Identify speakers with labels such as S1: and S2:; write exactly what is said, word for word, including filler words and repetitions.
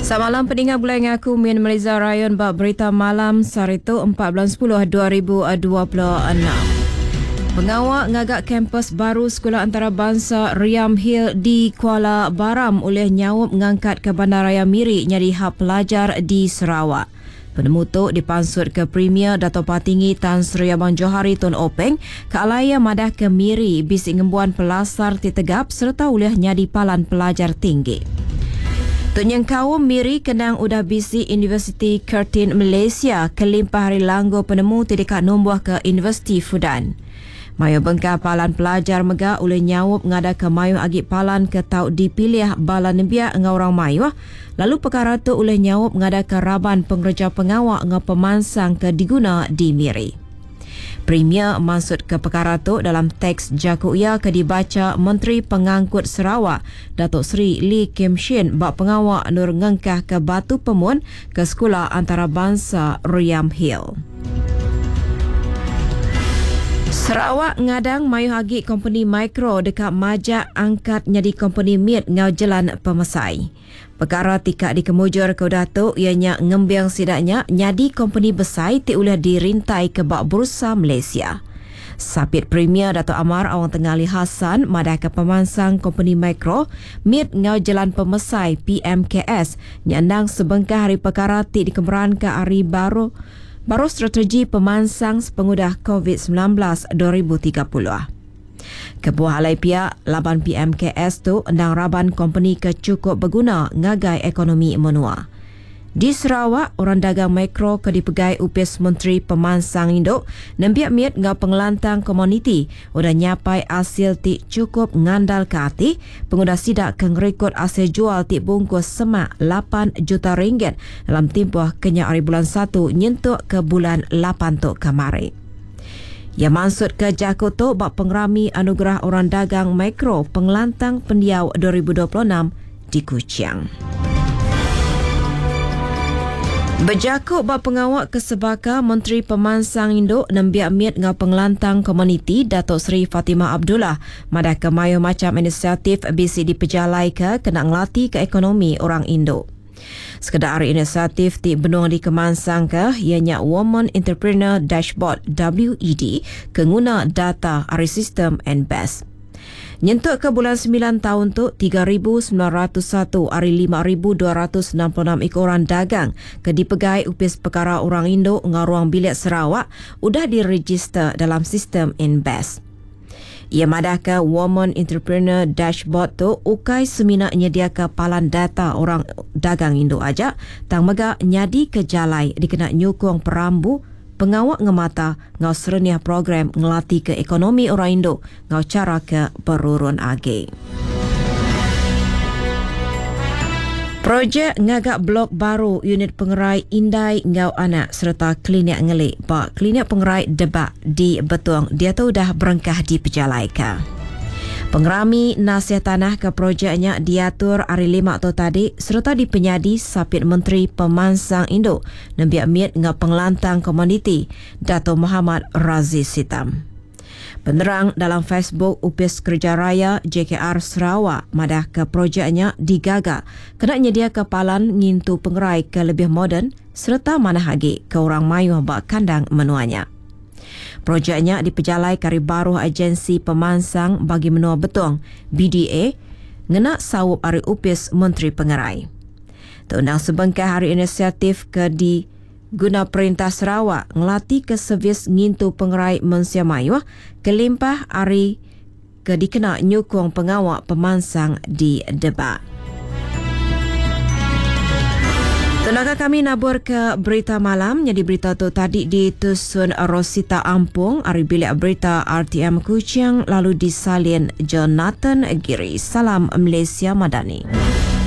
S1: Selamat malam pendengar Bulan aku Min Malaysia Rayon bab berita malam Sarito empat bulan sepuluh dua ribu dua puluh enam. Pengawal ngagak kampus baru Sekolah Antarabangsa Riam Hill di Kuala Baram oleh nyawup mengangkat ke Bandaraya Miri nyari hak pelajar di Sarawak. Penemu tu dipansut ke Premier Dato' Patinggi Tan Sri Abang Johari Tun Openg ke alaya madah ke Miri bisik ngembuan pelasar titegap serta oleh nyadi palan pelajar tinggi. Tunyang kaum Miri kenang udah bisi Universiti Curtin Malaysia kelimpah hari langgo penemu tidak numbuh ke Universiti Fudan. Mayu bengkar palan pelajar mega oleh nyawup ngada ke mayu agi palan ke tau dipilih bala nebia ngau orang mayu. Lalu perkara tu oleh nyawup ngada ke raban pengerja pengawak ngau pemansang ke diguna di Miri. Premier maksud ke perkara tu dalam teks jakuya ke dibaca Menteri Pengangkut Sarawak Datuk Seri Lee Kim Shin bak pengawak nur ngengkah ke Batu Pemun ke Sekolah Antarabangsa Riam Hill. Sarawak ngadang mayu hagi company mikro dekat majak angkat nyadi company miet ngau jalan pemesai. Perkara tikak dikemujur ke Datuk ianya ngembiang sidaknya nyadi company besar ti ulah dirintai ke bak Bursa Malaysia. Sapit Premier Datuk Amar Awang Tengali Hassan madah ke pemansang company mikro miet ngau jalan pemesai P M K S nyandang sebengkah hari perkara ti dikemeran ke hari baru baru strategi pemansang pengudah COVID sembilan belas dua ribu tiga puluh. Kebuah halai pihak laban P M K S tu endang raban company ke cukup berguna ngagai ekonomi menua. Di Sarawak, orang dagang mikro ke dipegai upis Menteri Pemansang Induk nembiak miet ngau pengelantang komuniti udah nyapai hasil ti cukup ngandal ke hati pengudah sidak ke ngerekod hasil jual ti bungkus semak lapan juta ringgit dalam timpuh kenyak hari bulan satu nyentuk ke bulan lapan tu kemarin. Yang maksud ke jakut tu bak pengerami anugerah orang dagang mikro pengelantang pendiau dua ribu dua puluh enam di Kuching. Berjakut bak pengawak kesebaka Menteri Pemansang Induk nembiak miet ngau pengelantang komuniti Datuk Seri Fatimah Abdullah madah ke mayu macam inisiatif bisi dipejalai ke kena ngelatih ke ekonomi orang Induk. Sekedar inisiatif ti benung di Kemansang ke ianya Women Entrepreneur Dashboard W E D kenguna data ari sistem N B E S. Nyentuk ke bulan sembilan tahun tu tiga ribu sembilan ratus satu ari lima ribu dua ratus enam puluh enam ekoran dagang ke dipegai upis perkara orang Induk ngau ruang bilik Sarawak udah diregister dalam sistem N B E S. Ia madah ke Women Entrepreneur Dashboard tu ukai semina nyedia ke palan data orang dagang Induk aja tang mega nyadi ke jalai dikena nyukung perambu pengawak ngemata ngau sereniah program ngelatih ke ekonomi orang Induk ngau cara ke berurun age. Projek ngagak blok baru unit pengerai Indai Ngau Anak serta klinik ngelik bak klinik pengerai Debak di Betuang dia tu dah berengkah dipejalaikan. Pengerami nasihat tanah ke projeknya diatur hari lima tu tadi serta dipenyadi sapit Menteri Pemansang Induk nembiak miet ngau pengelantang komuniti Dato' Muhammad Raziz Sitam. Penerang dalam Facebook Upis Kerja Raya J K R Sarawak madah ke projeknya digagak kena nyedia kepalan ngintu pengerai ke lebih moden serta mana hagi ke orang mayu bak kandang menuanya. Projeknya dipejalai kari baru agensi pemansang bagi menua Betuang B D A ngena sawup hari upis Menteri Pengerai. Tundang sebengkah hari inisiatif ke di guna Perintah Sarawak ngelatih ke servis ngintu pengerai Mensia Mayu kelimpah hari ke dikena nyukung pengawak pemansang di Debak. Tenaga kami nabur ke berita malam. Jadi berita tu tadi di Tusun Rosita Ampung, hari bilik berita R T M Kuching lalu disalin Jonathan Giri. Salam Malaysia Madani.